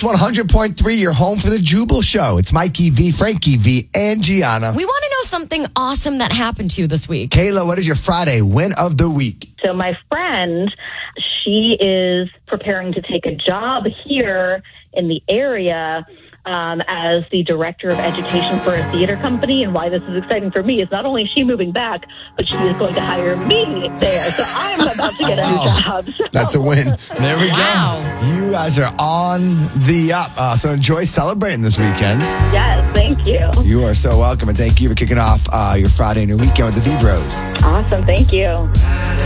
100.3, your home for the Jubal Show. It's Mikey V, Frankie V, and Gianna. We want to know something awesome that happened to you this week. Kayla, what is your Friday win of the week? So my friend, she is preparing to take a job here in the area as the director of education for a theater company. And why this is exciting for me is not only is she moving back, but she is going to hire me there. So I'm about to get a new job. So. That's a win. There we Wow. go. You guys are on the up. So enjoy celebrating this weekend. Yes, thank you. You are so welcome. And thank you for kicking off your Friday and your weekend with the V-Bros. Awesome, thank you.